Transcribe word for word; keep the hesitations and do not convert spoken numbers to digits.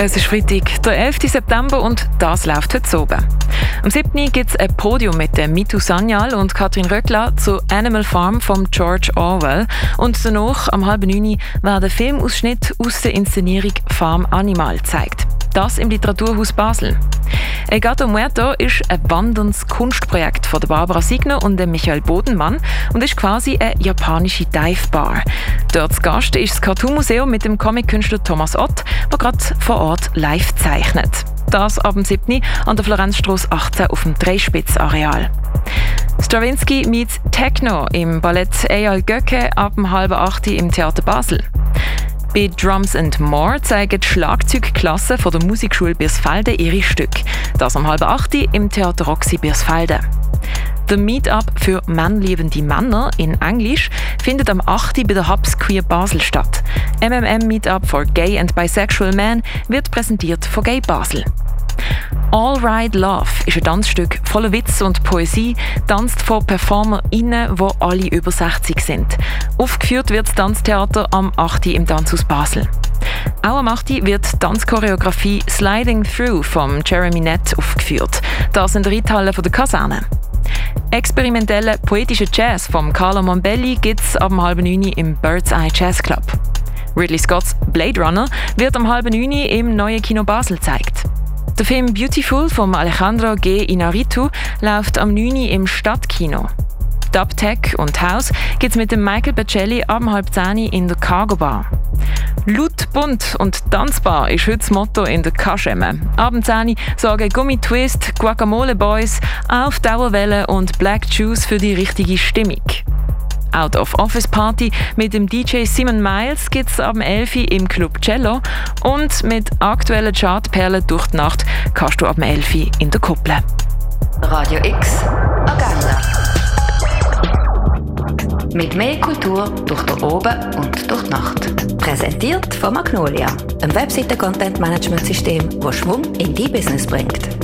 Es ist Freitag, der elften September und das läuft heute oben. Am siebten gibt es ein Podium mit dem Mitu Sanyal und Katrin Röckler zu Animal Farm von George Orwell. Und danach, am halb neun, werden Filmausschnitt aus der Inszenierung Farm Animal gezeigt. Das im Literaturhaus Basel. El Gato Muerto ist ein wanderndes Kunstprojekt von Barbara Signer und Michael Bodenmann und ist quasi eine japanische Dive-Bar. Dort zu Gast ist das Cartoon-Museum mit dem Comic-Künstler Thomas Ott, der gerade vor Ort live zeichnet. Das ab dem siebten an der Florenzstrasse achtzehn auf dem Dreispitz-Areal. Stravinsky meets Techno im Ballett Eyal Göcke ab dem halb acht im Theater Basel. Bei Drums and More zeigen die Schlagzeugklasse von der Musikschule Birsfelden ihre Stücke. Das am halb acht im Theater Roxy Birsfelden. Der Meetup für mannliebende Männer in Englisch findet am acht bei der Hubs Queer Basel statt. M M M Meetup for Gay and Bisexual Men wird präsentiert von Gay Basel. All Right Love ist ein Tanzstück voller Witz und Poesie, tanzt von PerformerInnen, die alle über sechzig sind. Aufgeführt wird das Tanztheater am acht im Tanzhaus Basel. Auch am acht wird die Tanzchoreografie Sliding Through von Jeremy Nett aufgeführt. Das in der Reithalle der Kaserne. Experimentellen poetischen Jazz von Carlo Mombelli gibt es ab halb neun im Bird's Eye Jazz Club. Ridley Scotts Blade Runner wird am halb neun im neuen Kino Basel gezeigt. Der Film Beautiful von Alejandro G. Inarritu läuft am neun im Stadtkino. Dub Tech und House gibt es mit dem Michael Bacelli ab halb zehn in der Cargo Bar. Laut, bunt und tanzbar ist heute das Motto in der Kaschemme. Ab zehn sorgen Gummi Twist, Guacamole Boys, Auf Dauerwelle und Black Juice für die richtige Stimmung. Out of Office Party mit dem D J Simon Miles gibt es ab elf im Club Cello und mit aktuellen Chartperlen durch die Nacht kannst du ab elf in der Kuppel. Radio X Agenda. Mit mehr Kultur durch den Oben und durch die Nacht. Präsentiert von Magnolia, einem Webseiten-Content-Management-System, das Schwung in dein Business bringt.